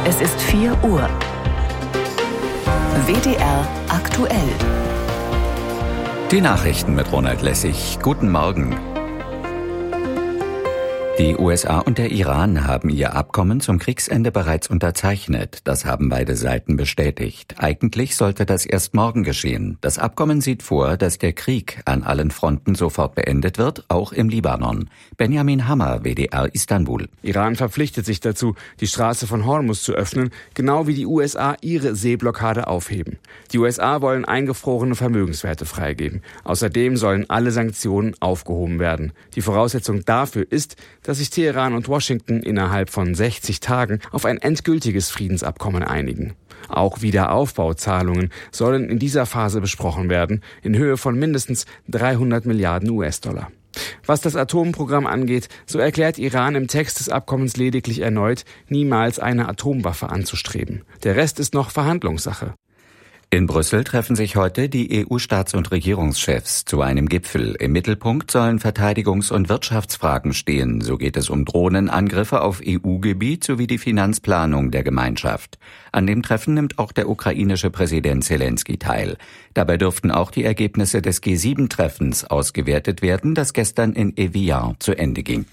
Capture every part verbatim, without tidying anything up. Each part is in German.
Es ist vier Uhr. W D R aktuell. Die Nachrichten mit Ronald Lessig. Guten Morgen. Die U S A und der Iran haben ihr Abkommen zum Kriegsende bereits unterzeichnet. Das haben beide Seiten bestätigt. Eigentlich sollte das erst morgen geschehen. Das Abkommen sieht vor, dass der Krieg an allen Fronten sofort beendet wird, auch im Libanon. Benjamin Hammer, W D R Istanbul. Iran verpflichtet sich dazu, die Straße von Hormuz zu öffnen, genau wie die U S A ihre Seeblockade aufheben. Die U S A wollen eingefrorene Vermögenswerte freigeben. Außerdem sollen alle Sanktionen aufgehoben werden. Die Voraussetzung dafür ist, dass sich Teheran und Washington innerhalb von sechzig Tagen auf ein endgültiges Friedensabkommen einigen. Auch Wiederaufbauzahlungen sollen in dieser Phase besprochen werden, in Höhe von mindestens dreihundert Milliarden U S-Dollar. Was das Atomprogramm angeht, so erklärt Iran im Text des Abkommens lediglich erneut, niemals eine Atomwaffe anzustreben. Der Rest ist noch Verhandlungssache. In Brüssel treffen sich heute die E U-Staats- und Regierungschefs zu einem Gipfel. Im Mittelpunkt sollen Verteidigungs- und Wirtschaftsfragen stehen. So geht es um Drohnenangriffe auf E U-Gebiet sowie die Finanzplanung der Gemeinschaft. An dem Treffen nimmt auch der ukrainische Präsident Zelensky teil. Dabei dürften auch die Ergebnisse des G sieben Treffens ausgewertet werden, das gestern in Evian zu Ende ging.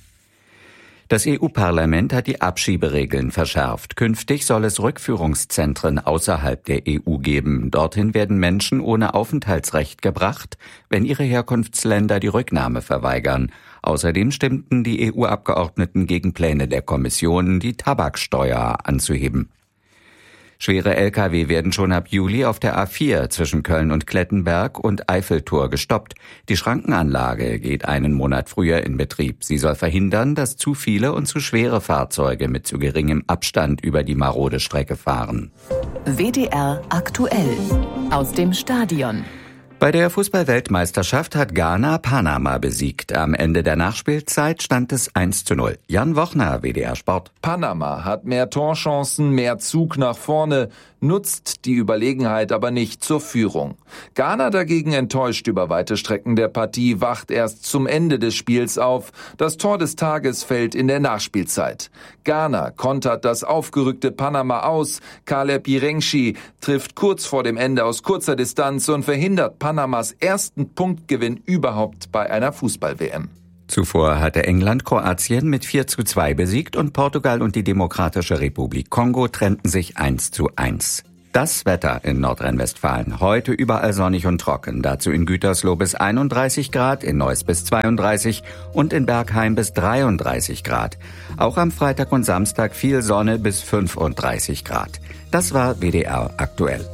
Das E U-Parlament hat die Abschieberegeln verschärft. Künftig soll es Rückführungszentren außerhalb der E U geben. Dorthin werden Menschen ohne Aufenthaltsrecht gebracht, wenn ihre Herkunftsländer die Rücknahme verweigern. Außerdem stimmten die E U-Abgeordneten gegen Pläne der Kommission, die Tabaksteuer anzuheben. Schwere L K W werden schon ab Juli auf der A vier zwischen Köln und Klettenberg und Eiffeltor gestoppt. Die Schrankenanlage geht einen Monat früher in Betrieb. Sie soll verhindern, dass zu viele und zu schwere Fahrzeuge mit zu geringem Abstand über die marode Strecke fahren. W D R aktuell. Aus dem Stadion. Bei der Fußball-Weltmeisterschaft hat Ghana Panama besiegt. Am Ende der Nachspielzeit stand es eins zu null. Jan Wochner, W D R Sport. Panama hat mehr Torchancen, mehr Zug nach vorne, nutzt die Überlegenheit aber nicht zur Führung. Ghana dagegen enttäuscht über weite Strecken der Partie, wacht erst zum Ende des Spiels auf. Das Tor des Tages fällt in der Nachspielzeit. Ghana kontert das aufgerückte Panama aus. Caleb Irengshi trifft kurz vor dem Ende aus kurzer Distanz und verhindert Panamas ersten Punktgewinn überhaupt bei einer Fußball-W M. Zuvor hatte England Kroatien mit vier zu zwei besiegt und Portugal und die Demokratische Republik Kongo trennten sich eins zu eins. Das Wetter in Nordrhein-Westfalen. Heute überall sonnig und trocken. Dazu in Gütersloh bis einunddreißig Grad, in Neuss bis zweiunddreißig und in Bergheim bis dreiunddreißig Grad. Auch am Freitag und Samstag viel Sonne bis fünfunddreißig Grad. Das war W D R aktuell.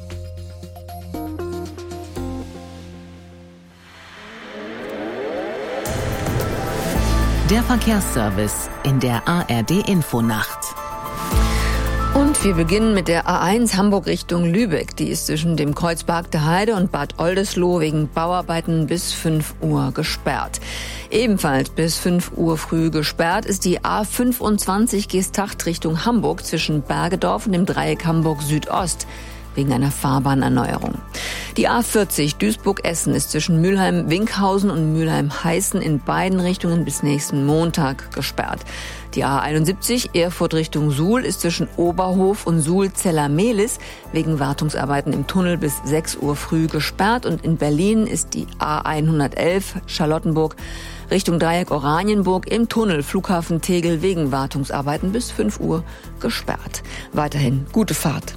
Der Verkehrsservice in der A R D-Infonacht. Und wir beginnen mit der A eins Hamburg Richtung Lübeck. Die ist zwischen dem Kreuz Bargte Heide und Bad Oldesloe wegen Bauarbeiten bis fünf Uhr gesperrt. Ebenfalls bis fünf Uhr früh gesperrt ist die A fünfundzwanzig Geesthacht Richtung Hamburg zwischen Bergedorf und dem Dreieck Hamburg Südost wegen einer Fahrbahnerneuerung. Die A vierzig Duisburg-Essen ist zwischen Mülheim-Winkhausen und Mülheim-Heißen in beiden Richtungen bis nächsten Montag gesperrt. Die A einundsiebzig Erfurt Richtung Suhl ist zwischen Oberhof und Suhl-Zeller-Mehlis wegen Wartungsarbeiten im Tunnel bis sechs Uhr früh gesperrt. Und in Berlin ist die A hundertelf Charlottenburg Richtung Dreieck Oranienburg im Tunnel Flughafen Tegel wegen Wartungsarbeiten bis fünf Uhr gesperrt. Weiterhin gute Fahrt.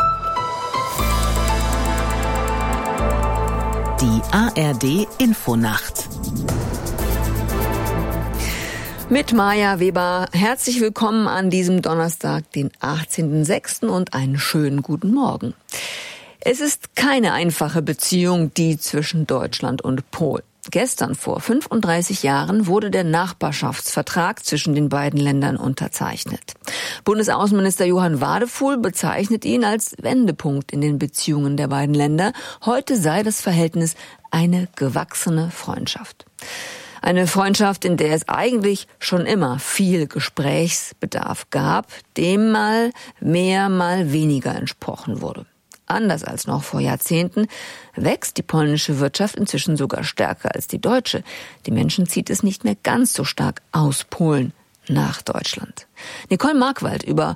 Die A R D-Infonacht. Mit Maja Weber. Herzlich willkommen an diesem Donnerstag, den achtzehnten sechsten und einen schönen guten Morgen. Es ist keine einfache Beziehung, die zwischen Deutschland und Polen. Gestern vor fünfunddreißig Jahren wurde der Nachbarschaftsvertrag zwischen den beiden Ländern unterzeichnet. Bundesaußenminister Johann Wadefuhl bezeichnet ihn als Wendepunkt in den Beziehungen der beiden Länder. Heute sei das Verhältnis eine gewachsene Freundschaft. Eine Freundschaft, in der es eigentlich schon immer viel Gesprächsbedarf gab, dem mal mehr, mal weniger entsprochen wurde. Anders als noch vor Jahrzehnten wächst die polnische Wirtschaft inzwischen sogar stärker als die deutsche. Die Menschen zieht es nicht mehr ganz so stark aus Polen nach Deutschland. Nicole Markwald über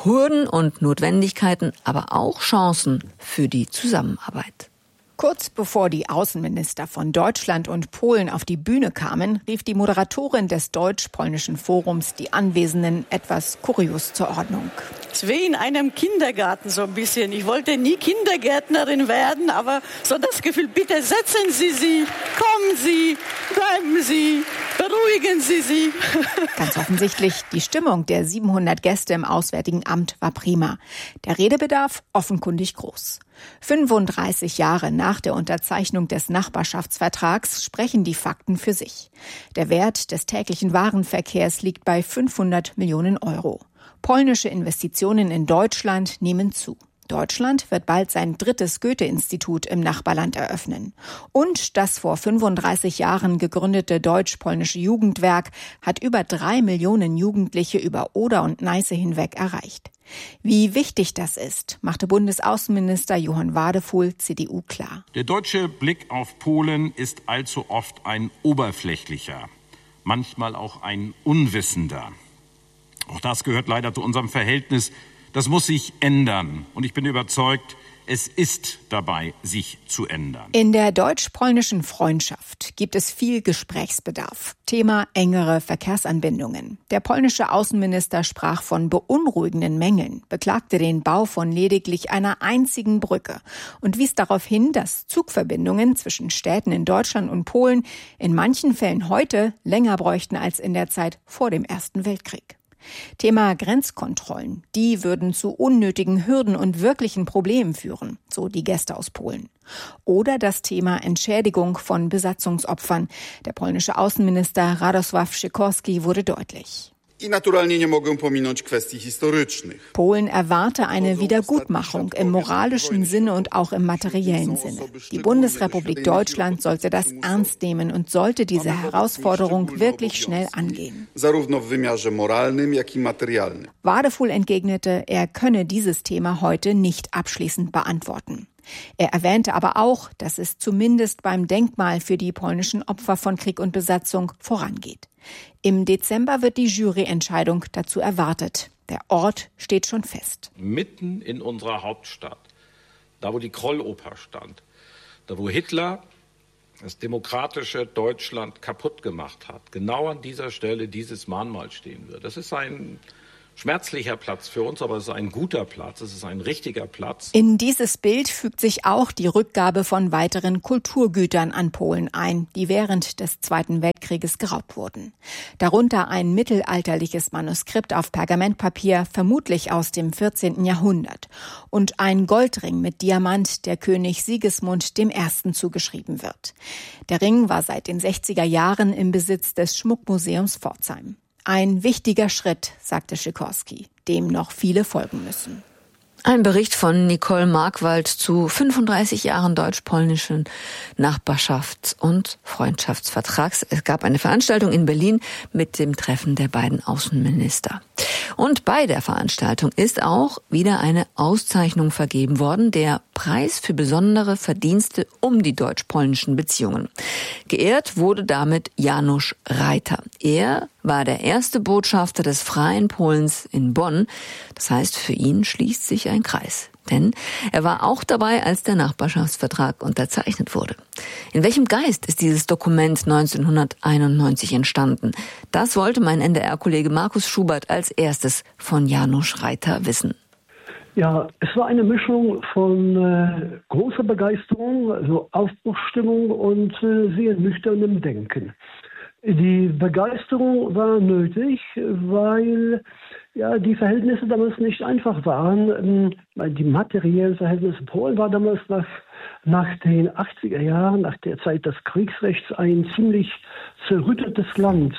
Hürden und Notwendigkeiten, aber auch Chancen für die Zusammenarbeit. Kurz bevor die Außenminister von Deutschland und Polen auf die Bühne kamen, rief die Moderatorin des Deutsch-Polnischen Forums die Anwesenden etwas kurios zur Ordnung. Es ist wie in einem Kindergarten so ein bisschen. Ich wollte nie Kindergärtnerin werden, aber so das Gefühl, bitte setzen Sie sich, kommen Sie, bleiben Sie, beruhigen Sie sich. Ganz offensichtlich, die Stimmung der siebenhundert Gäste im Auswärtigen Amt war prima. Der Redebedarf offenkundig groß. fünfunddreißig Jahre nach der Unterzeichnung des Nachbarschaftsvertrags sprechen die Fakten für sich. Der Wert des täglichen Warenverkehrs liegt bei fünfhundert Millionen Euro. Polnische Investitionen in Deutschland nehmen zu. Deutschland wird bald sein drittes Goethe-Institut im Nachbarland eröffnen. Und das vor fünfunddreißig Jahren gegründete Deutsch-Polnische Jugendwerk hat über drei Millionen Jugendliche über Oder und Neiße hinweg erreicht. Wie wichtig das ist, machte Bundesaußenminister Johann Wadefuhl, C D U, klar. Der deutsche Blick auf Polen ist allzu oft ein oberflächlicher, manchmal auch ein unwissender. Auch das gehört leider zu unserem Verhältnis. Das muss sich ändern. Und ich bin überzeugt, es ist dabei, sich zu ändern. In der deutsch-polnischen Freundschaft gibt es viel Gesprächsbedarf. Thema engere Verkehrsanbindungen. Der polnische Außenminister sprach von beunruhigenden Mängeln, beklagte den Bau von lediglich einer einzigen Brücke und wies darauf hin, dass Zugverbindungen zwischen Städten in Deutschland und Polen in manchen Fällen heute länger bräuchten als in der Zeit vor dem Ersten Weltkrieg. Thema Grenzkontrollen. Die würden zu unnötigen Hürden und wirklichen Problemen führen, so die Gäste aus Polen. Oder das Thema Entschädigung von Besatzungsopfern. Der polnische Außenminister Radosław Sikorski wurde deutlich. Polen erwarte eine Wiedergutmachung im moralischen Sinne und auch im materiellen Sinne. Die Bundesrepublik Deutschland sollte das ernst nehmen und sollte diese Herausforderung wirklich schnell angehen. Wadefuhl entgegnete, er könne dieses Thema heute nicht abschließend beantworten. Er erwähnte aber auch, dass es zumindest beim Denkmal für die polnischen Opfer von Krieg und Besatzung vorangeht. Im Dezember wird die Juryentscheidung dazu erwartet. Der Ort steht schon fest. Mitten in unserer Hauptstadt, da wo die Krolloper stand, da wo Hitler das demokratische Deutschland kaputt gemacht hat, genau an dieser Stelle dieses Mahnmal stehen wird. Das ist ein schmerzlicher Platz für uns, aber es ist ein guter Platz, es ist ein richtiger Platz. In dieses Bild fügt sich auch die Rückgabe von weiteren Kulturgütern an Polen ein, die während des Zweiten Weltkrieges geraubt wurden. Darunter ein mittelalterliches Manuskript auf Pergamentpapier, vermutlich aus dem vierzehnten Jahrhundert, und ein Goldring mit Diamant, der König Sigismund der Erste zugeschrieben wird. Der Ring war seit den sechziger Jahren im Besitz des Schmuckmuseums Pforzheim. Ein wichtiger Schritt, sagte Sikorski, dem noch viele folgen müssen. Ein Bericht von Nicole Markwald zu fünfunddreißig Jahren deutsch-polnischen Nachbarschafts- und Freundschaftsvertrags. Es gab eine Veranstaltung in Berlin mit dem Treffen der beiden Außenminister. Und bei der Veranstaltung ist auch wieder eine Auszeichnung vergeben worden, der Preis für besondere Verdienste um die deutsch-polnischen Beziehungen. Geehrt wurde damit Janusz Reiter. Er war der erste Botschafter des Freien Polens in Bonn. Das heißt, für ihn schließt sich ein Kreis. Denn er war auch dabei, als der Nachbarschaftsvertrag unterzeichnet wurde. In welchem Geist ist dieses Dokument neunzehnhunderteinundneunzig entstanden? Das wollte mein N D R-Kollege Markus Schubert als erstes von Janusz Reiter wissen. Ja, es war eine Mischung von äh, großer Begeisterung, also Aufbruchsstimmung und äh, sehr nüchternem Denken. Die Begeisterung war nötig, weil ja die Verhältnisse damals nicht einfach waren. Die materiellen Verhältnisse Polen war damals nach, nach den achtziger Jahren, nach der Zeit des Kriegsrechts, ein ziemlich zerrüttetes Land.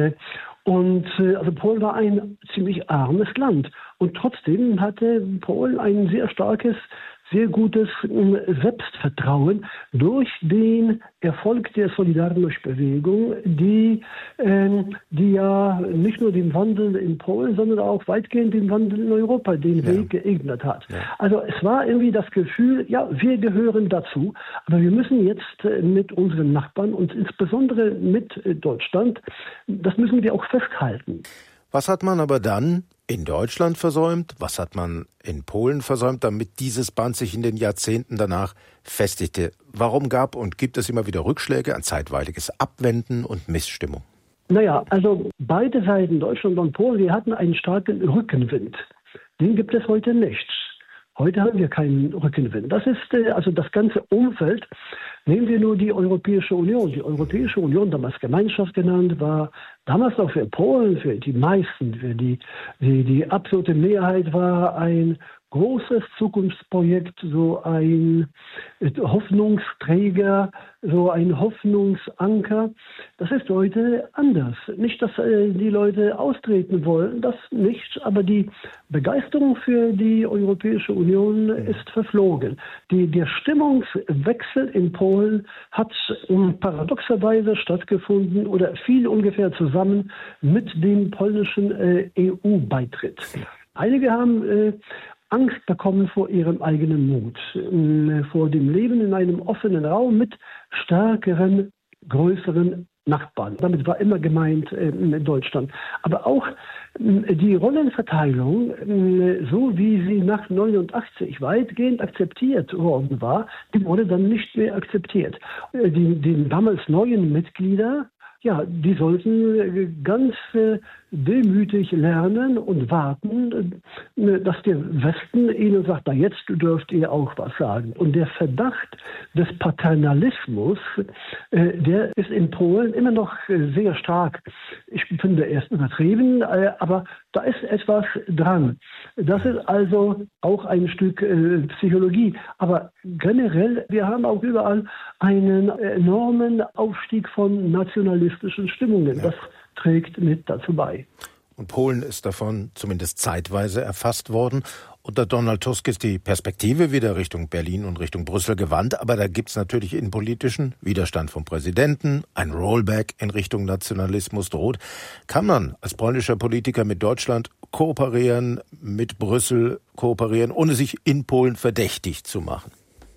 Und also Polen war ein ziemlich armes Land. Und trotzdem hatte Polen ein sehr starkes, sehr gutes Selbstvertrauen durch den Erfolg der Solidarność-Bewegung, die, äh, die ja nicht nur den Wandel in Polen, sondern auch weitgehend den Wandel in Europa den ja. Weg geebnet hat. Ja. Also es war irgendwie das Gefühl, ja, wir gehören dazu, aber wir müssen jetzt äh, mit unseren Nachbarn und insbesondere mit äh, Deutschland, das müssen wir auch festhalten. Was hat man aber dann in Deutschland versäumt? Was hat man in Polen versäumt, damit dieses Band sich in den Jahrzehnten danach festigte? Warum gab und gibt es immer wieder Rückschläge, ein zeitweiliges Abwenden und Missstimmung? Naja, also beide Seiten, Deutschland und Polen, wir hatten einen starken Rückenwind. Den gibt es heute nicht. Heute haben wir keinen Rückenwind. Das ist äh, also das ganze Umfeld. Nehmen wir nur die Europäische Union. Die Europäische Union, damals Gemeinschaft genannt, war damals auch für Polen, für die meisten, für die, die, die absolute Mehrheit war ein großes Zukunftsprojekt, so ein Hoffnungsträger, so ein Hoffnungsanker. Das ist heute anders. Nicht, dass äh, die Leute austreten wollen, das nicht, aber die Begeisterung für die Europäische Union ist verflogen. Die, der Stimmungswechsel in Polen hat um, paradoxerweise stattgefunden oder fiel ungefähr zusammen mit dem polnischen äh, E U-Beitritt. Einige haben äh, Angst bekommen vor ihrem eigenen Mut, äh, vor dem Leben in einem offenen Raum mit stärkeren, größeren Nachbarn. Damit war immer gemeint äh, Deutschland. Aber auch äh, die Rollenverteilung, äh, so wie sie nach neunundachtzig weitgehend akzeptiert worden war, die wurde dann nicht mehr akzeptiert. Äh, die, die damals neuen Mitglieder, ja, die sollten ganz äh, demütig lernen und warten, äh, dass der Westen ihnen sagt, na jetzt dürft ihr auch was sagen. Und der Verdacht des Paternalismus, äh, der ist in Polen immer noch äh, sehr stark. Ich finde, er ist übertrieben, äh, aber da ist etwas dran. Das ist also auch ein Stück äh, Psychologie. Aber generell, wir haben auch überall einen enormen Aufstieg von nationalistischen Stimmungen. Ja. Das trägt mit dazu bei. Und Polen ist davon zumindest zeitweise erfasst worden. Unter Donald Tusk ist die Perspektive wieder Richtung Berlin und Richtung Brüssel gewandt. Aber da gibt es natürlich innenpolitischen Widerstand vom Präsidenten. Ein Rollback in Richtung Nationalismus droht. Kann man als polnischer Politiker mit Deutschland kooperieren, mit Brüssel kooperieren, ohne sich in Polen verdächtig zu machen?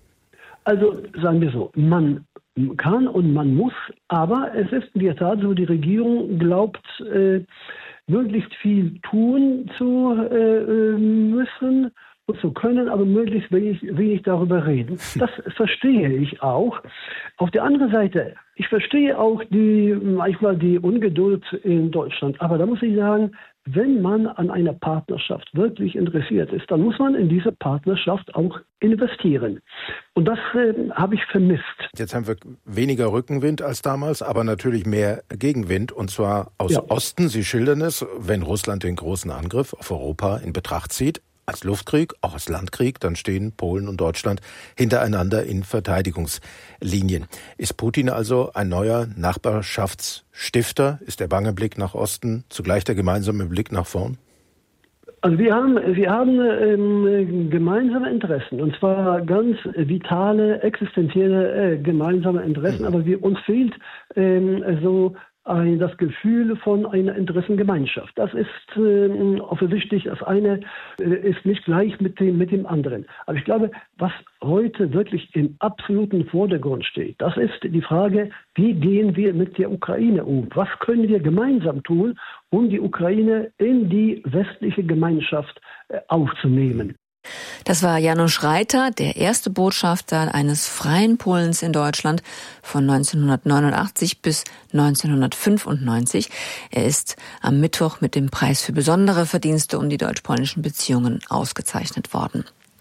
Also sagen wir so, man kann und man muss, aber es ist in der Tat so, die Regierung glaubt, äh, möglichst viel tun zu äh, müssen und zu können, aber möglichst wenig, wenig darüber reden. Das verstehe ich auch. Auf der anderen Seite, ich verstehe auch die, manchmal die Ungeduld in Deutschland, aber da muss ich sagen, wenn man an einer Partnerschaft wirklich interessiert ist, dann muss man in diese Partnerschaft auch investieren. Und das äh, habe ich vermisst. Jetzt haben wir weniger Rückenwind als damals, aber natürlich mehr Gegenwind, und zwar aus ja. Osten. Sie schildern es, wenn Russland den großen Angriff auf Europa in Betracht zieht, als Luftkrieg, auch als Landkrieg, dann stehen Polen und Deutschland hintereinander in Verteidigungslinien. Ist Putin also ein neuer Nachbarschaftsstifter? Ist der bange Blick nach Osten zugleich der gemeinsame Blick nach vorn? Also wir haben, wir haben ähm, gemeinsame Interessen, und zwar ganz vitale, existenzielle äh, gemeinsame Interessen, mhm. aber wir, uns fehlt ähm, so ein, das Gefühl von einer Interessengemeinschaft. Das ist äh, offensichtlich, das eine äh, ist nicht gleich mit dem, mit dem anderen. Aber ich glaube, was heute wirklich im absoluten Vordergrund steht, das ist die Frage, wie gehen wir mit der Ukraine um? Was können wir gemeinsam tun, um die Ukraine in die westliche Gemeinschaft äh, aufzunehmen? Das war Janusz Reiter, der erste Botschafter eines freien Polens in Deutschland von neunzehnhundertneunundachtzig bis neunzehnhundertfünfundneunzig. Er ist am Mittwoch mit dem Preis für besondere Verdienste um die deutsch-polnischen Beziehungen ausgezeichnet worden.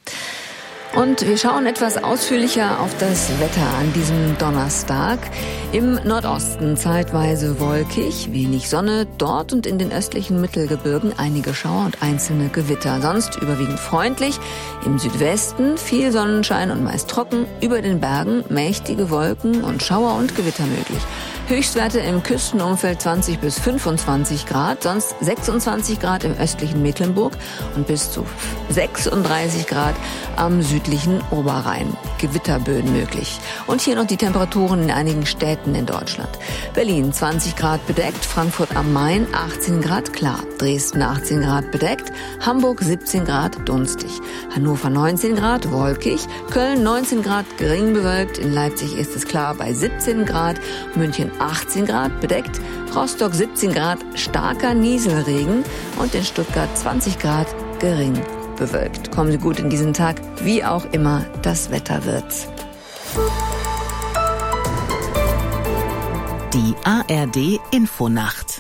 Und wir schauen etwas ausführlicher auf das Wetter an diesem Donnerstag. Im Nordosten zeitweise wolkig, wenig Sonne, dort und in den östlichen Mittelgebirgen einige Schauer und einzelne Gewitter. Sonst überwiegend freundlich. Im Südwesten viel Sonnenschein und meist trocken. Über den Bergen mächtige Wolken und Schauer und Gewitter möglich. Höchstwerte im Küstenumfeld zwanzig bis fünfundzwanzig Grad, sonst sechsundzwanzig Grad im östlichen Mecklenburg und bis zu sechsunddreißig Grad am südlichen Oberrhein. Gewitterböen möglich. Und hier noch die Temperaturen in einigen Städten in Deutschland. Berlin zwanzig Grad bedeckt, Frankfurt am Main achtzehn Grad klar, Dresden achtzehn Grad bedeckt, Hamburg siebzehn Grad dunstig, Hannover neunzehn Grad wolkig, Köln neunzehn Grad gering bewölkt, in Leipzig ist es klar bei siebzehn Grad, München achtzehn Grad bedeckt, Rostock siebzehn Grad starker Nieselregen und in Stuttgart zwanzig Grad gering bewölkt. Kommen Sie gut in diesen Tag, wie auch immer das Wetter wird. Die A R D Infonacht.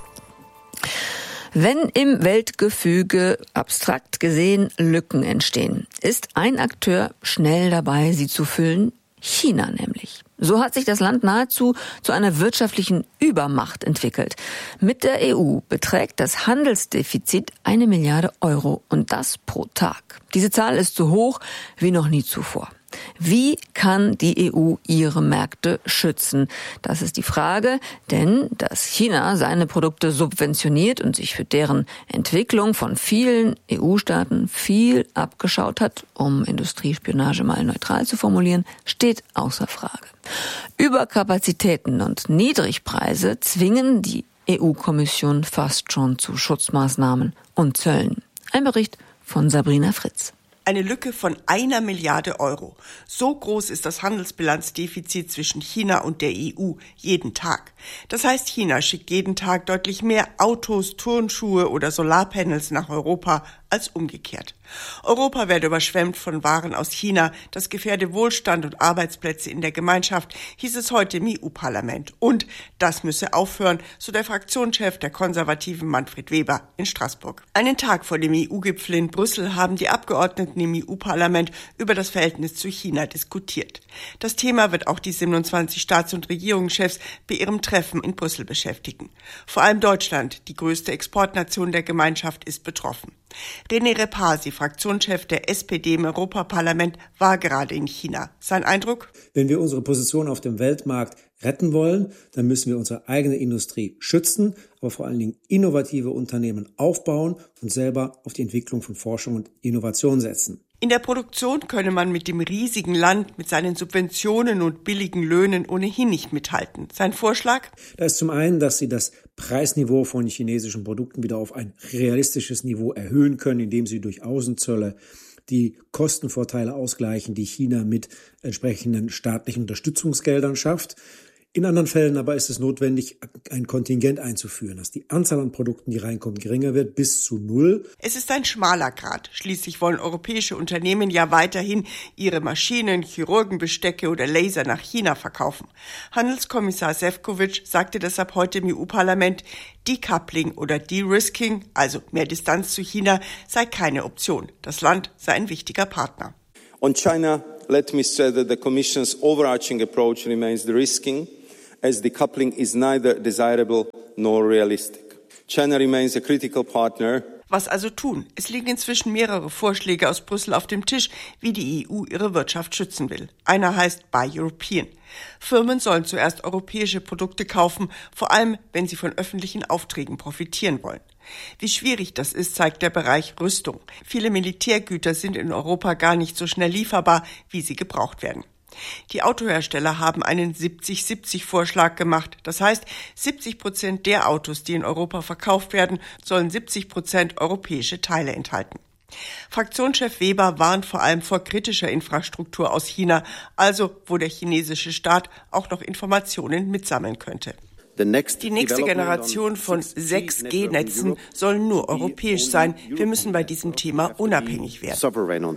Wenn im Weltgefüge abstrakt gesehen Lücken entstehen, ist ein Akteur schnell dabei, sie zu füllen, China nämlich. So hat sich das Land nahezu zu einer wirtschaftlichen Übermacht entwickelt. Mit der E U beträgt das Handelsdefizit eine Milliarde Euro und das pro Tag. Diese Zahl ist so hoch wie noch nie zuvor. Wie kann die E U ihre Märkte schützen? Das ist die Frage, denn dass China seine Produkte subventioniert und sich für deren Entwicklung von vielen E U-Staaten viel abgeschaut hat, um Industriespionage mal neutral zu formulieren, steht außer Frage. Überkapazitäten und Niedrigpreise zwingen die E U-Kommission fast schon zu Schutzmaßnahmen und Zöllen. Ein Bericht von Sabrina Fritz. Eine Lücke von einer Milliarde Euro. So groß ist das Handelsbilanzdefizit zwischen China und der E U jeden Tag. Das heißt, China schickt jeden Tag deutlich mehr Autos, Turnschuhe oder Solarpanels nach Europa als umgekehrt. Europa werde überschwemmt von Waren aus China. Das gefährde Wohlstand und Arbeitsplätze in der Gemeinschaft, hieß es heute im E U-Parlament. Und das müsse aufhören, so der Fraktionschef der Konservativen Manfred Weber in Straßburg. Einen Tag vor dem E U-Gipfel in Brüssel haben die Abgeordneten im E U-Parlament über das Verhältnis zu China diskutiert. Das Thema wird auch die siebenundzwanzig Staats- und Regierungschefs bei ihrem Treffen in Brüssel beschäftigen. Vor allem Deutschland, die größte Exportnation der Gemeinschaft, ist betroffen. René Repasi, Fraktionschef der S P D im Europaparlament, war gerade in China. Sein Eindruck? Wenn wir unsere Position auf dem Weltmarkt retten wollen, dann müssen wir unsere eigene Industrie schützen, aber vor allen Dingen innovative Unternehmen aufbauen und selber auf die Entwicklung von Forschung und Innovation setzen. In der Produktion könne man mit dem riesigen Land, mit seinen Subventionen und billigen Löhnen ohnehin nicht mithalten. Sein Vorschlag? Da ist zum einen, dass sie das Preisniveau von chinesischen Produkten wieder auf ein realistisches Niveau erhöhen können, indem sie durch Außenzölle die Kostenvorteile ausgleichen, die China mit entsprechenden staatlichen Unterstützungsgeldern schafft. In anderen Fällen aber ist es notwendig, ein Kontingent einzuführen, dass die Anzahl an Produkten, die reinkommen, geringer wird, bis zu null. Es ist ein schmaler Grat. Schließlich wollen europäische Unternehmen ja weiterhin ihre Maschinen, Chirurgenbestecke oder Laser nach China verkaufen. Handelskommissar Šefčovič sagte deshalb heute im E U-Parlament, Decoupling oder De-Risking, also mehr Distanz zu China, sei keine Option. Das Land sei ein wichtiger Partner. On China, let me say that the Commission's overarching approach remains de-risking, as decoupling is neither desirable nor realistic. China remains a critical partner. Was also tun? Es liegen inzwischen mehrere Vorschläge aus Brüssel auf dem Tisch, wie die E U ihre Wirtschaft schützen will. Einer heißt Buy European. Firmen sollen zuerst europäische Produkte kaufen, vor allem wenn sie von öffentlichen Aufträgen profitieren wollen. Wie schwierig das ist, zeigt der Bereich Rüstung. Viele Militärgüter sind in Europa gar nicht so schnell lieferbar, wie sie gebraucht werden. Die Autohersteller haben einen siebzig siebzig Vorschlag gemacht. Das heißt, siebzig Prozent der Autos, die in Europa verkauft werden, sollen siebzig Prozent europäische Teile enthalten. Fraktionschef Weber warnt vor allem vor kritischer Infrastruktur aus China, also wo der chinesische Staat auch noch Informationen mitsammeln könnte. Die nächste Generation von sechs G Netzen soll nur europäisch sein. Wir müssen bei diesem Thema unabhängig werden.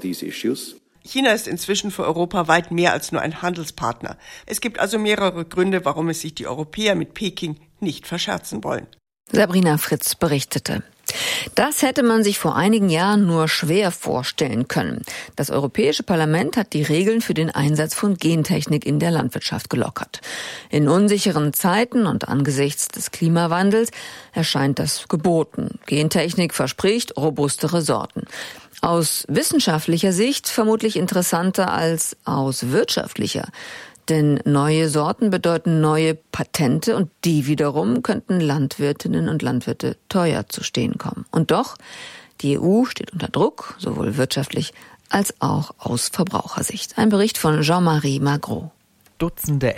China ist inzwischen für Europa weit mehr als nur ein Handelspartner. Es gibt also mehrere Gründe, warum es sich die Europäer mit Peking nicht verscherzen wollen. Sabrina Fritz berichtete. Das hätte man sich vor einigen Jahren nur schwer vorstellen können. Das Europäische Parlament hat die Regeln für den Einsatz von Gentechnik in der Landwirtschaft gelockert. In unsicheren Zeiten und angesichts des Klimawandels erscheint das geboten. Gentechnik verspricht robustere Sorten. Aus wissenschaftlicher Sicht vermutlich interessanter als aus wirtschaftlicher. Denn neue Sorten bedeuten neue Patente und die wiederum könnten Landwirtinnen und Landwirte teuer zu stehen kommen. Und doch, die E U steht unter Druck, sowohl wirtschaftlich als auch aus Verbrauchersicht. Ein Bericht von Jean-Marie Magro. Dutzende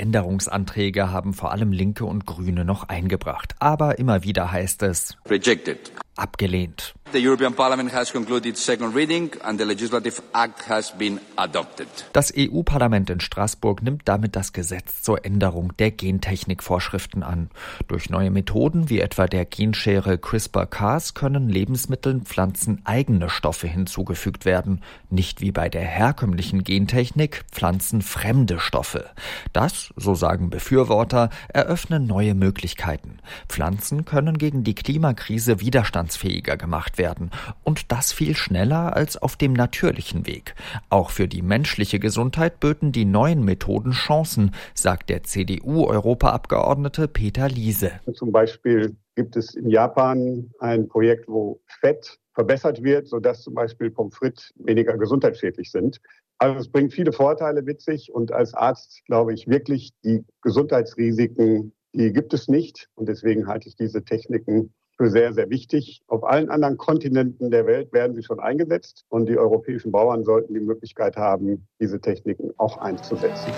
Änderungsanträge haben vor allem Linke und Grüne noch eingebracht. Aber immer wieder heißt es, Rejected. abgelehnt. The European Parliament has concluded its second reading and the legislative act has been adopted. Das E U-Parlament in Straßburg nimmt damit das Gesetz zur Änderung der Gentechnikvorschriften an. Durch neue Methoden wie etwa der Genschere CRISPR-Cas können Lebensmitteln pflanzeneigene Stoffe hinzugefügt werden, nicht wie bei der herkömmlichen Gentechnik pflanzenfremde Stoffe. Das, so sagen Befürworter, eröffnen neue Möglichkeiten. Pflanzen können gegen die Klimakrise widerstandsfähiger gemacht werden. werden. Und das viel schneller als auf dem natürlichen Weg. Auch für die menschliche Gesundheit böten die neuen Methoden Chancen, sagt der C D U-Europaabgeordnete Peter Liese. Zum Beispiel gibt es in Japan ein Projekt, wo Fett verbessert wird, sodass zum Beispiel Pommes frites weniger gesundheitsschädlich sind. Also es bringt viele Vorteile mit sich und als Arzt glaube ich wirklich, die Gesundheitsrisiken, die gibt es nicht. Und deswegen halte ich diese Techniken für sehr, sehr wichtig. Auf allen anderen Kontinenten der Welt werden sie schon eingesetzt und die europäischen Bauern sollten die Möglichkeit haben, diese Techniken auch einzusetzen.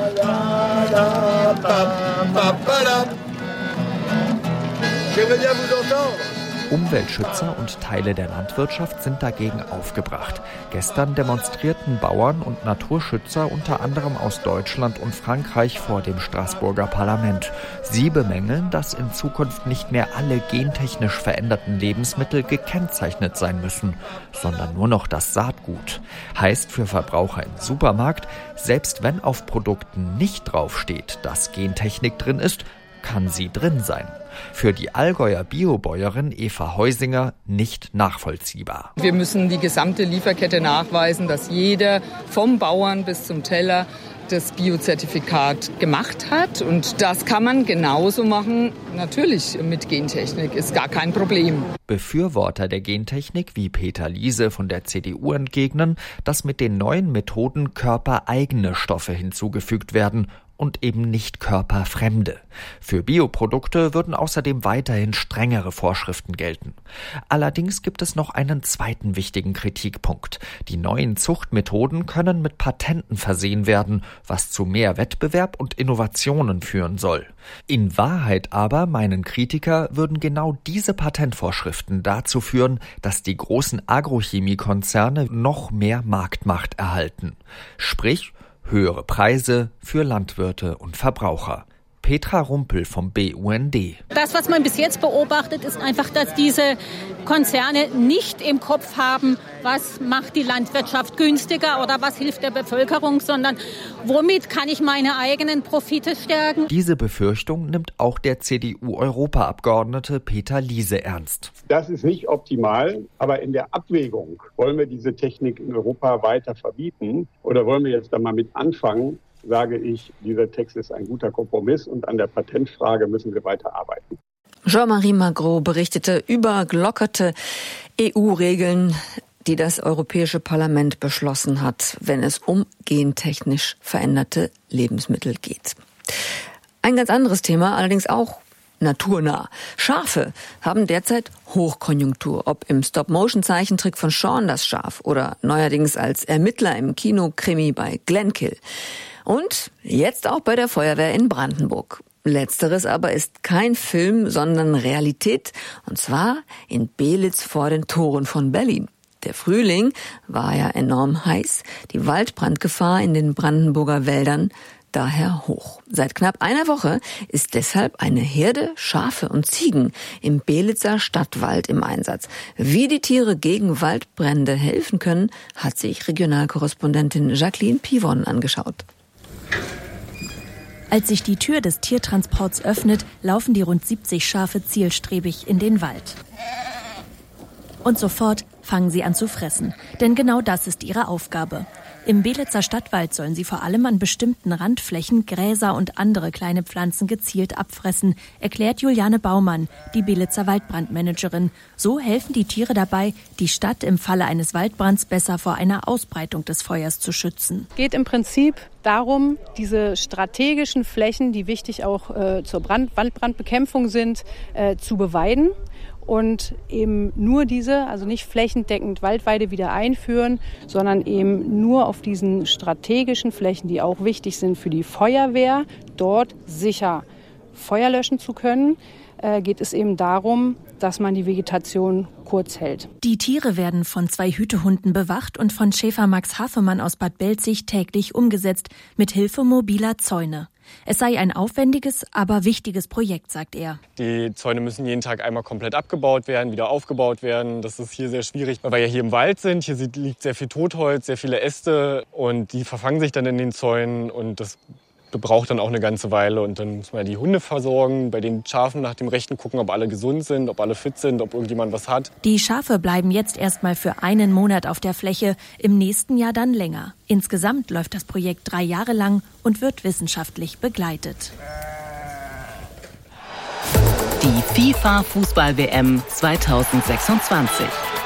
Umweltschützer und Teile der Landwirtschaft sind dagegen aufgebracht. Gestern demonstrierten Bauern und Naturschützer unter anderem aus Deutschland und Frankreich vor dem Straßburger Parlament. Sie bemängeln, dass in Zukunft nicht mehr alle gentechnisch veränderten Lebensmittel gekennzeichnet sein müssen, sondern nur noch das Saatgut. Heißt für Verbraucher im Supermarkt, selbst wenn auf Produkten nicht draufsteht, dass Gentechnik drin ist, kann sie drin sein. Für die Allgäuer Biobäuerin Eva Heusinger nicht nachvollziehbar. Wir müssen die gesamte Lieferkette nachweisen, dass jeder vom Bauern bis zum Teller das Biozertifikat gemacht hat. Und das kann man genauso machen, natürlich mit Gentechnik, ist gar kein Problem. Befürworter der Gentechnik wie Peter Liese von der C D U entgegnen, dass mit den neuen Methoden körpereigene Stoffe hinzugefügt werden und eben nicht körperfremde. Für Bioprodukte würden außerdem weiterhin strengere Vorschriften gelten. Allerdings gibt es noch einen zweiten wichtigen Kritikpunkt. Die neuen Zuchtmethoden können mit Patenten versehen werden, was zu mehr Wettbewerb und Innovationen führen soll. In Wahrheit aber, meinen Kritiker, würden genau diese Patentvorschriften dazu führen, dass die großen Agrochemiekonzerne noch mehr Marktmacht erhalten. Sprich, höhere Preise für Landwirte und Verbraucher. Petra Rumpel vom B U N D. Das, was man bis jetzt beobachtet, ist einfach, dass diese Konzerne nicht im Kopf haben, was macht die Landwirtschaft günstiger oder was hilft der Bevölkerung, sondern womit kann ich meine eigenen Profite stärken. Diese Befürchtung nimmt auch der C D U-Europaabgeordnete Peter Liese ernst. Das ist nicht optimal, aber in der Abwägung, wollen wir diese Technik in Europa weiter verbieten oder wollen wir jetzt da mal mit anfangen, sage ich, dieser Text ist ein guter Kompromiss und an der Patentfrage müssen wir weiter arbeiten. Jean-Marie Magro berichtete über gelockerte E U-Regeln, die das Europäische Parlament beschlossen hat, wenn es um gentechnisch veränderte Lebensmittel geht. Ein ganz anderes Thema, allerdings auch naturnah. Schafe haben derzeit Hochkonjunktur. Ob im Stop-Motion-Zeichentrick von Shaun das Schaf oder neuerdings als Ermittler im Kinokrimi bei Glenkill. Und jetzt auch bei der Feuerwehr in Brandenburg. Letzteres aber ist kein Film, sondern Realität. Und zwar in Belitz vor den Toren von Berlin. Der Frühling war ja enorm heiß. Die Waldbrandgefahr in den Brandenburger Wäldern daher hoch. Seit knapp einer Woche ist deshalb eine Herde Schafe und Ziegen im Belitzer Stadtwald im Einsatz. Wie die Tiere gegen Waldbrände helfen können, hat sich Regionalkorrespondentin Jacqueline Pivon angeschaut. Als sich die Tür des Tiertransports öffnet, laufen die rund siebzig Schafe zielstrebig in den Wald. Und sofort fangen sie an zu fressen. Denn genau das ist ihre Aufgabe. Im Belitzer Stadtwald sollen sie vor allem an bestimmten Randflächen Gräser und andere kleine Pflanzen gezielt abfressen, erklärt Juliane Baumann, die Belitzer Waldbrandmanagerin. So helfen die Tiere dabei, die Stadt im Falle eines Waldbrands besser vor einer Ausbreitung des Feuers zu schützen. Es geht im Prinzip darum, diese strategischen Flächen, die wichtig auch äh, zur Brand- Waldbrandbekämpfung sind, äh, zu beweiden. Und eben nur diese, also nicht flächendeckend Waldweide wieder einführen, sondern eben nur auf diesen strategischen Flächen, die auch wichtig sind für die Feuerwehr, dort sicher Feuer löschen zu können, äh, geht es eben darum, dass man die Vegetation kurz hält. Die Tiere werden von zwei Hütehunden bewacht und von Schäfer Max Hafemann aus Bad Belzig täglich umgesetzt, mit Hilfe mobiler Zäune. Es sei ein aufwendiges, aber wichtiges Projekt, sagt er. Die Zäune müssen jeden Tag einmal komplett abgebaut werden, wieder aufgebaut werden. Das ist hier sehr schwierig, weil wir ja hier im Wald sind. Hier liegt sehr viel Totholz, sehr viele Äste und die verfangen sich dann in den Zäunen und das braucht dann auch eine ganze Weile. Und dann muss man die Hunde versorgen, bei den Schafen nach dem Rechten gucken, ob alle gesund sind, ob alle fit sind, ob irgendjemand was hat. Die Schafe bleiben jetzt erstmal für einen Monat auf der Fläche, im nächsten Jahr dann länger. Insgesamt läuft das Projekt drei Jahre lang und wird wissenschaftlich begleitet. Die FIFA-Fußball-W M zweitausendsechsundzwanzig.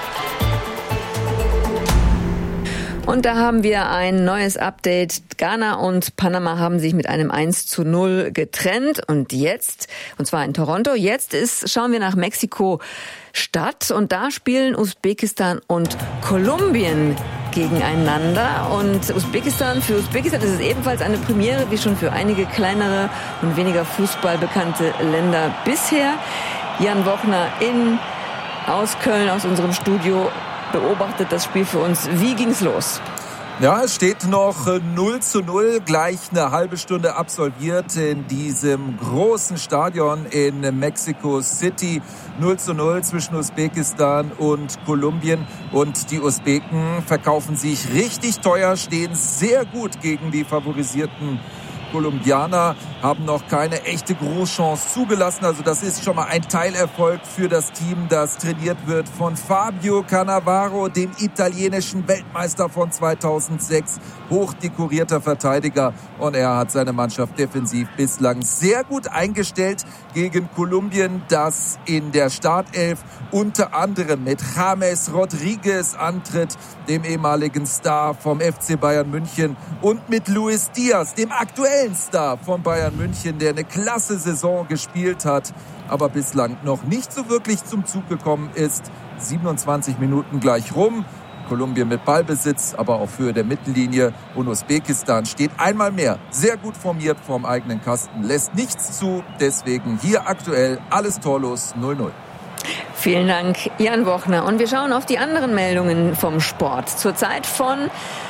Und da haben wir ein neues Update. Ghana und Panama haben sich mit einem eins zu null getrennt. Und jetzt, und zwar in Toronto, jetzt ist, schauen wir nach Mexiko-Stadt. Und da spielen Usbekistan und Kolumbien gegeneinander. Und Usbekistan, für Usbekistan ist es ebenfalls eine Premiere, wie schon für einige kleinere und weniger fußballbekannte Länder bisher. Jan Wochner in, aus Köln, aus unserem Studio, beobachtet das Spiel für uns. Wie ging's los? Ja, es steht noch null zu null, gleich eine halbe Stunde absolviert in diesem großen Stadion in Mexico City. null zu null zwischen Usbekistan und Kolumbien. Und die Usbeken verkaufen sich richtig teuer, stehen sehr gut gegen die favorisierten Kolumbianer, haben noch keine echte Großchance zugelassen. Also das ist schon mal ein Teilerfolg für das Team, das trainiert wird von Fabio Cannavaro, dem italienischen Weltmeister von zweitausendsechs. Hochdekorierter Verteidiger. Und er hat seine Mannschaft defensiv bislang sehr gut eingestellt gegen Kolumbien, das in der Startelf unter anderem mit James Rodriguez antritt, dem ehemaligen Star vom F C Bayern München, und mit Luis Diaz, dem aktuellen Star von Bayern München, der eine klasse Saison gespielt hat, aber bislang noch nicht so wirklich zum Zug gekommen ist. siebenundzwanzig Minuten gleich rum. Kolumbien mit Ballbesitz, aber auf Höhe der Mittellinie. Und Usbekistan steht einmal mehr sehr gut formiert vorm eigenen Kasten, lässt nichts zu. Deswegen hier aktuell alles torlos, null null. Vielen Dank, Jan Wochner. Und wir schauen auf die anderen Meldungen vom Sport. Zurzeit von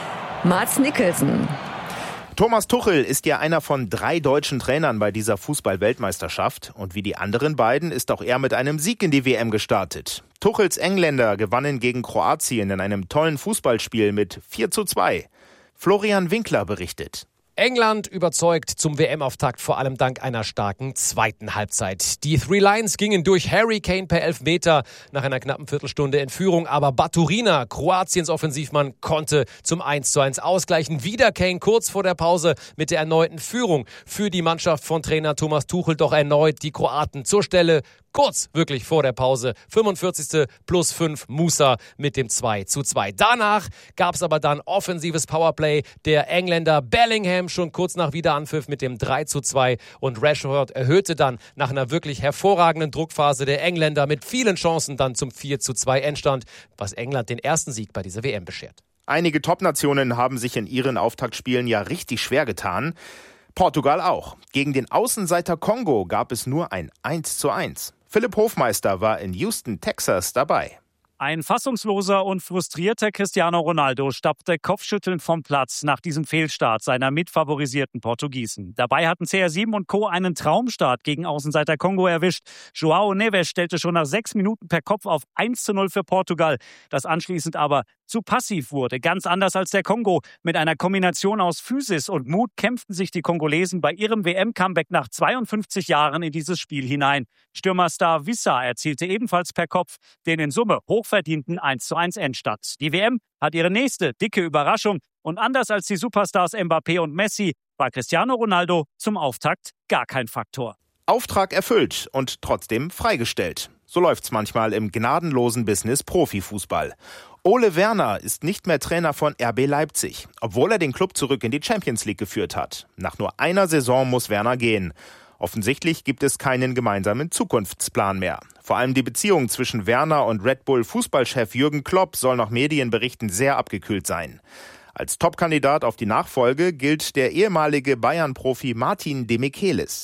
Mads Mikkelsen. Thomas Tuchel ist ja einer von drei deutschen Trainern bei dieser Fußball-Weltmeisterschaft. Und wie die anderen beiden ist auch er mit einem Sieg in die W M gestartet. Tuchels Engländer gewannen gegen Kroatien in einem tollen Fußballspiel mit vier zu zwei. Florian Winkler berichtet. England überzeugt zum W M-Auftakt vor allem dank einer starken zweiten Halbzeit. Die Three Lions gingen durch Harry Kane per Elfmeter nach einer knappen Viertelstunde in Führung, aber Baturina, Kroatiens Offensivmann, konnte zum eins zu eins ausgleichen. Wieder Kane kurz vor der Pause mit der erneuten Führung für die Mannschaft von Trainer Thomas Tuchel, doch erneut die Kroaten zur Stelle. Kurz wirklich vor der Pause, fünfundvierzigste plus fünf Musa mit dem zwei zu zwei. Danach gab es aber dann offensives Powerplay der Engländer. Bellingham schon kurz nach Wiederanpfiff mit dem drei zu zwei und Rashford erhöhte dann nach einer wirklich hervorragenden Druckphase der Engländer mit vielen Chancen dann zum vier zu zwei Endstand, was England den ersten Sieg bei dieser W M beschert. Einige Top-Nationen haben sich in ihren Auftaktspielen ja richtig schwer getan. Portugal auch. Gegen den Außenseiter Kongo gab es nur ein eins zu eins. Philipp Hofmeister war in Houston, Texas dabei. Ein fassungsloser und frustrierter Cristiano Ronaldo stappte kopfschüttelnd vom Platz nach diesem Fehlstart seiner mitfavorisierten Portugiesen. Dabei hatten C R sieben und Co. einen Traumstart gegen Außenseiter Kongo erwischt. João Neves stellte schon nach sechs Minuten per Kopf auf eins zu null für Portugal, das anschließend aber zu passiv wurde. Ganz anders als der Kongo. Mit einer Kombination aus Physis und Mut kämpften sich die Kongolesen bei ihrem W M-Comeback nach zweiundfünfzig Jahren in dieses Spiel hinein. Stürmerstar Wissa erzielte ebenfalls per Kopf den in Summe hochverdienten eins zu eins Endstand. Die W M hat ihre nächste dicke Überraschung und anders als die Superstars Mbappé und Messi war Cristiano Ronaldo zum Auftakt gar kein Faktor. Auftrag erfüllt und trotzdem freigestellt. So läuft's manchmal im gnadenlosen Business Profifußball. Ole Werner ist nicht mehr Trainer von R B Leipzig, obwohl er den Club zurück in die Champions League geführt hat. Nach nur einer Saison muss Werner gehen. Offensichtlich gibt es keinen gemeinsamen Zukunftsplan mehr. Vor allem die Beziehung zwischen Werner und Red Bull Fußballchef Jürgen Klopp soll nach Medienberichten sehr abgekühlt sein. Als Topkandidat auf die Nachfolge gilt der ehemalige Bayern-Profi Martin Demichelis.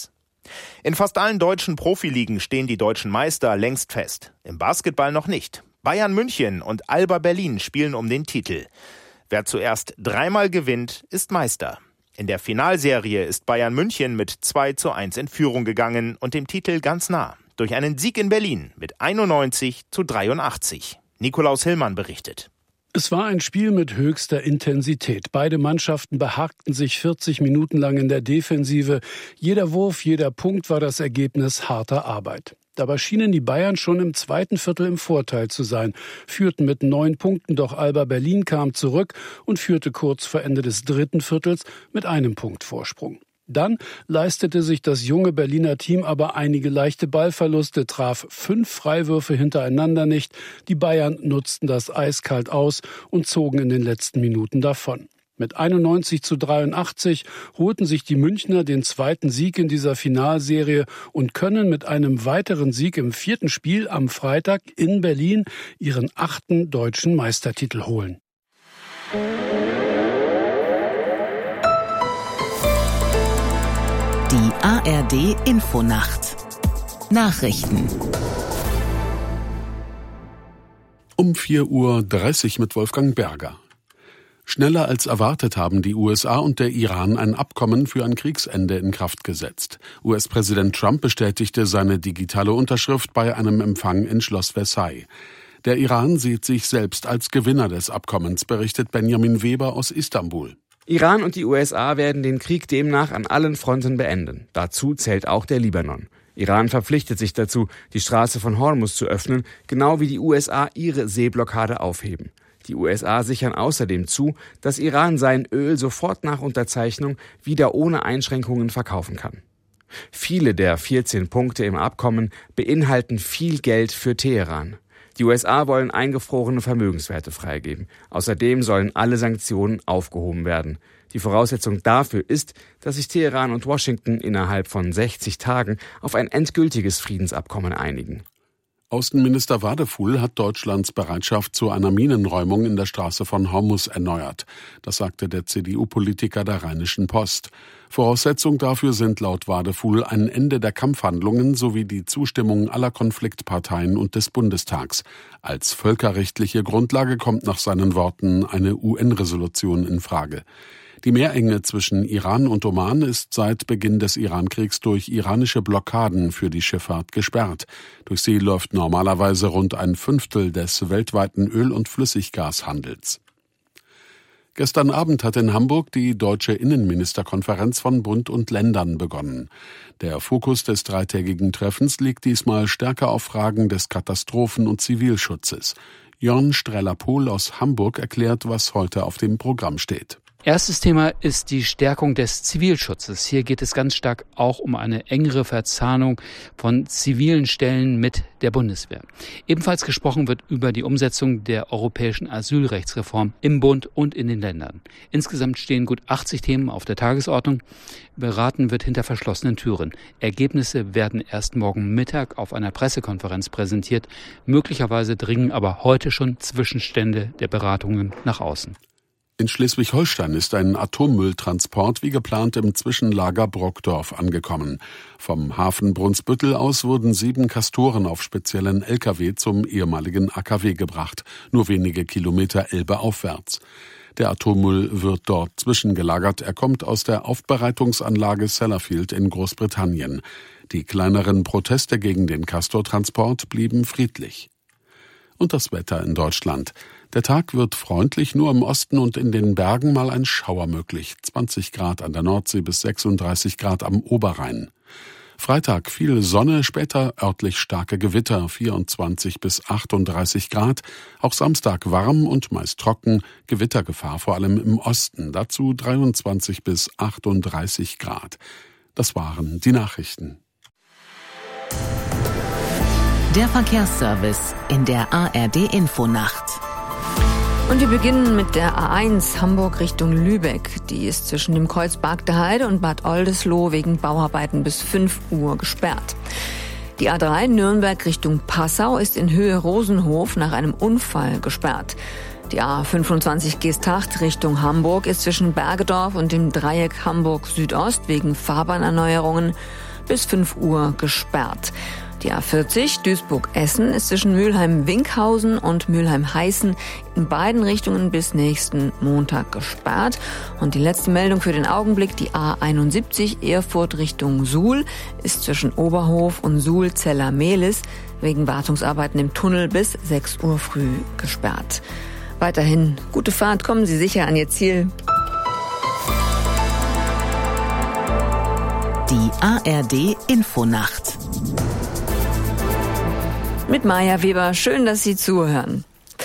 In fast allen deutschen Profiligen stehen die deutschen Meister längst fest. Im Basketball noch nicht. Bayern München und Alba Berlin spielen um den Titel. Wer zuerst dreimal gewinnt, ist Meister. In der Finalserie ist Bayern München mit zwei zu eins in Führung gegangen und dem Titel ganz nah. Durch einen Sieg in Berlin mit einundneunzig zu dreiundachtzig. Nikolaus Hillmann berichtet. Es war ein Spiel mit höchster Intensität. Beide Mannschaften behagten sich vierzig Minuten lang in der Defensive. Jeder Wurf, jeder Punkt war das Ergebnis harter Arbeit. Dabei schienen die Bayern schon im zweiten Viertel im Vorteil zu sein, führten mit neun Punkten, doch Alba Berlin kam zurück und führte kurz vor Ende des dritten Viertels mit einem Punkt Vorsprung. Dann leistete sich das junge Berliner Team aber einige leichte Ballverluste, traf fünf Freiwürfe hintereinander nicht. Die Bayern nutzten das eiskalt aus und zogen in den letzten Minuten davon. Mit einundneunzig zu dreiundachtzig holten sich die Münchner den zweiten Sieg in dieser Finalserie und können mit einem weiteren Sieg im vierten Spiel am Freitag in Berlin ihren achten deutschen Meistertitel holen. Die A R D Infonacht. Nachrichten. Um vier Uhr dreißig mit Wolfgang Berger. Schneller als erwartet haben die U S A und der Iran ein Abkommen für ein Kriegsende in Kraft gesetzt. U S-Präsident Trump bestätigte seine digitale Unterschrift bei einem Empfang in Schloss Versailles. Der Iran sieht sich selbst als Gewinner des Abkommens, berichtet Benjamin Weber aus Istanbul. Iran und die U S A werden den Krieg demnach an allen Fronten beenden. Dazu zählt auch der Libanon. Iran verpflichtet sich dazu, die Straße von Hormuz zu öffnen, genau wie die U S A ihre Seeblockade aufheben. Die U S A sichern außerdem zu, dass Iran sein Öl sofort nach Unterzeichnung wieder ohne Einschränkungen verkaufen kann. Viele der vierzehn Punkte im Abkommen beinhalten viel Geld für Teheran. Die U S A wollen eingefrorene Vermögenswerte freigeben. Außerdem sollen alle Sanktionen aufgehoben werden. Die Voraussetzung dafür ist, dass sich Teheran und Washington innerhalb von sechzig Tagen auf ein endgültiges Friedensabkommen einigen. Außenminister Wadefuhl hat Deutschlands Bereitschaft zu einer Minenräumung in der Straße von Hormuz erneuert. Das sagte der C D U-Politiker der Rheinischen Post. Voraussetzung dafür sind laut Wadefuhl ein Ende der Kampfhandlungen sowie die Zustimmung aller Konfliktparteien und des Bundestags. Als völkerrechtliche Grundlage kommt nach seinen Worten eine U N-Resolution in Frage. Die Meerenge zwischen Iran und Oman ist seit Beginn des Irankriegs durch iranische Blockaden für die Schifffahrt gesperrt. Durch sie läuft normalerweise rund ein Fünftel des weltweiten Öl- und Flüssiggashandels. Gestern Abend hat in Hamburg die Deutsche Innenministerkonferenz von Bund und Ländern begonnen. Der Fokus des dreitägigen Treffens liegt diesmal stärker auf Fragen des Katastrophen- und Zivilschutzes. Jörn Streller-Pohl aus Hamburg erklärt, was heute auf dem Programm steht. Erstes Thema ist die Stärkung des Zivilschutzes. Hier geht es ganz stark auch um eine engere Verzahnung von zivilen Stellen mit der Bundeswehr. Ebenfalls gesprochen wird über die Umsetzung der europäischen Asylrechtsreform im Bund und in den Ländern. Insgesamt stehen gut achtzig Themen auf der Tagesordnung. Beraten wird hinter verschlossenen Türen. Ergebnisse werden erst morgen Mittag auf einer Pressekonferenz präsentiert. Möglicherweise dringen aber heute schon Zwischenstände der Beratungen nach außen. In Schleswig-Holstein ist ein Atommülltransport wie geplant im Zwischenlager Brockdorf angekommen. Vom Hafen Brunsbüttel aus wurden sieben Kastoren auf speziellen L K W zum ehemaligen A K W gebracht, nur wenige Kilometer Elbe aufwärts. Der Atommüll wird dort zwischengelagert. Er kommt aus der Aufbereitungsanlage Sellafield in Großbritannien. Die kleineren Proteste gegen den Castortransport blieben friedlich. Und das Wetter in Deutschland. Der Tag wird freundlich, nur im Osten und in den Bergen mal ein Schauer möglich. zwanzig Grad an der Nordsee bis sechsunddreißig Grad am Oberrhein. Freitag viel Sonne, später örtlich starke Gewitter, vierundzwanzig bis achtunddreißig Grad. Auch Samstag warm und meist trocken, Gewittergefahr vor allem im Osten. Dazu dreiundzwanzig bis achtunddreißig Grad. Das waren die Nachrichten. Der Verkehrsservice in der A R D Infonacht. Und wir beginnen mit der A eins Hamburg Richtung Lübeck. Die ist zwischen dem Kreuz Bargteheide und Bad Oldesloe wegen Bauarbeiten bis fünf Uhr gesperrt. Die A drei Nürnberg Richtung Passau ist in Höhe Rosenhof nach einem Unfall gesperrt. Die A fünfundzwanzig Geesthacht Richtung Hamburg ist zwischen Bergedorf und dem Dreieck Hamburg Südost wegen Fahrbahnerneuerungen bis fünf Uhr gesperrt. Die A vierzig Duisburg-Essen ist zwischen Mülheim-Winkhausen und Mülheim-Heißen in beiden Richtungen bis nächsten Montag gesperrt. Und die letzte Meldung für den Augenblick, die A einundsiebzig Erfurt Richtung Suhl ist zwischen Oberhof und Suhl-Zeller-Mehlis wegen Wartungsarbeiten im Tunnel bis sechs Uhr früh gesperrt. Weiterhin gute Fahrt, kommen Sie sicher an Ihr Ziel. Die A R D Infonacht. Mit Maja Weber, schön, dass Sie zuhören.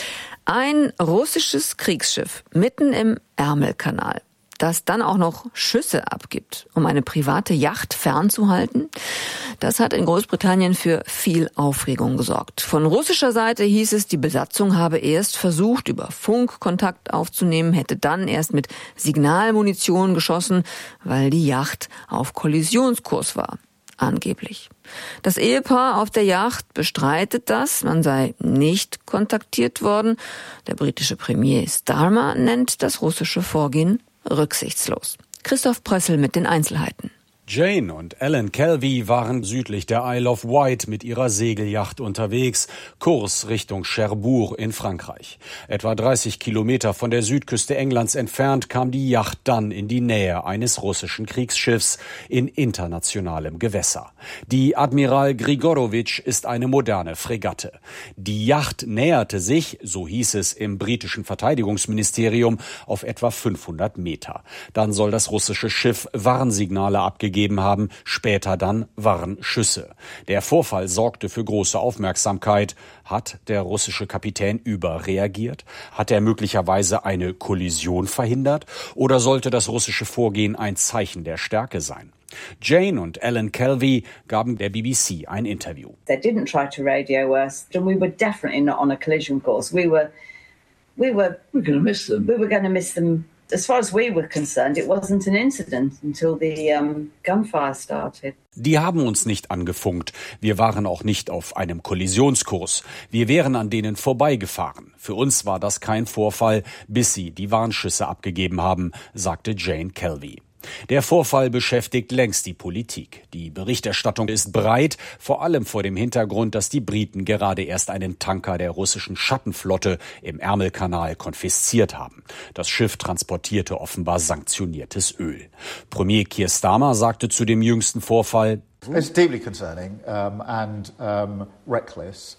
Ein russisches Kriegsschiff mitten im Ärmelkanal, das dann auch noch Schüsse abgibt, um eine private Yacht fernzuhalten, das hat in Großbritannien für viel Aufregung gesorgt. Von russischer Seite hieß es, die Besatzung habe erst versucht, über Funk Kontakt aufzunehmen, hätte dann erst mit Signalmunition geschossen, weil die Yacht auf Kollisionskurs war. Angeblich. Das Ehepaar auf der Yacht bestreitet das, man sei nicht kontaktiert worden. Der britische Premier Starmer nennt das russische Vorgehen rücksichtslos. Christoph Prössel mit den Einzelheiten. Jane und Ellen Kelvey waren südlich der Isle of Wight mit ihrer Segelyacht unterwegs, Kurs Richtung Cherbourg in Frankreich. Etwa dreißig Kilometer von der Südküste Englands entfernt kam die Yacht dann in die Nähe eines russischen Kriegsschiffs in internationalem Gewässer. Die Admiral Grigorowitsch ist eine moderne Fregatte. Die Yacht näherte sich, so hieß es im britischen Verteidigungsministerium, auf etwa fünfhundert Meter. Dann soll das russische Schiff Warnsignale abgegeben haben, später dann Warnschüsse. Der Vorfall sorgte für große Aufmerksamkeit. Hat der russische Kapitän überreagiert? Hat er möglicherweise eine Kollision verhindert? Oder sollte das russische Vorgehen ein Zeichen der Stärke sein? Jane und Ellen Kelvey gaben der B B C ein Interview. They didn't try to radio us, and we were definitely not on a collision course. We were, we were, we were going to miss them. We were going to miss them. As far as we were concerned, it wasn't an incident until the um, gunfire started. Die haben uns nicht angefunkt. Wir waren auch nicht auf einem Kollisionskurs. Wir wären an denen vorbeigefahren. Für uns war das kein Vorfall, bis sie die Warnschüsse abgegeben haben, sagte Jane Kelvey. Der Vorfall beschäftigt längst die Politik. Die Berichterstattung ist breit, vor allem vor dem Hintergrund, dass die Briten gerade erst einen Tanker der russischen Schattenflotte im Ärmelkanal konfisziert haben. Das Schiff transportierte offenbar sanktioniertes Öl. Premier Keir Starmer sagte zu dem jüngsten Vorfall: It's deeply concerning um, and um, reckless.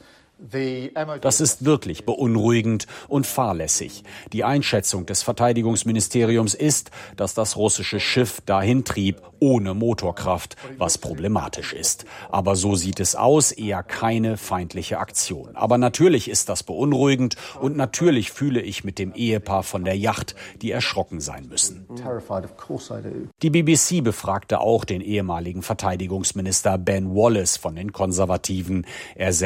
Das ist wirklich beunruhigend und fahrlässig. Die Einschätzung des Verteidigungsministeriums ist, dass das russische Schiff dahin trieb, ohne Motorkraft, was problematisch ist. Aber so sieht es aus, eher keine feindliche Aktion. Aber natürlich ist das beunruhigend und natürlich fühle ich mit dem Ehepaar von der Yacht, die erschrocken sein müssen. Die B B C befragte auch den ehemaligen Verteidigungsminister Ben Wallace von den Konservativen. Er